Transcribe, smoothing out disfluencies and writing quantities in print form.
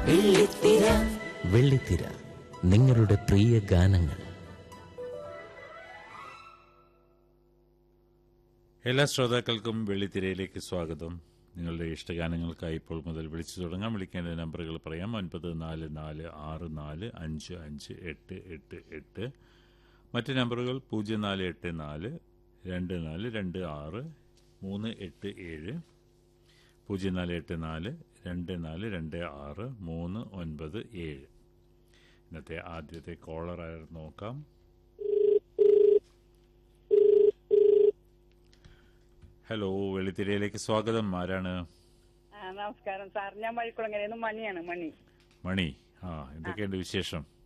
വെള്ളിത്തിര, നിങ്ങളുടെ പ്രിയ ഗാനങ്ങൾ. എല്ലാ ശ്രോതാക്കൾക്കും വെള്ളിത്തിരയിലേക്ക് സ്വാഗതം. നിങ്ങളുടെ ഇഷ്ടഗാനങ്ങൾക്കായി ഇപ്പോൾ മുതൽ വിളിച്ചു തുടങ്ങാം. വിളിക്കേണ്ട നമ്പറുകൾ പറയാം. 9446455888. മറ്റ് നമ്പറുകൾ 0484 2426 387, 0484 2426 397. ഇന്നത്തെ ആദ്യത്തെ കോളർ ആയിരുന്നു നോക്കാം. ഹലോ, വെള്ളിത്തിരയിലേക്ക് സ്വാഗതം. ആരാണ്? നമസ്കാരം സാർ, ഞാൻ വഴിക്കുളങ്ങരയിൽ നിന്ന് മണിയാണ്. മണി. എന്തൊക്കെയുണ്ട് വിശേഷം?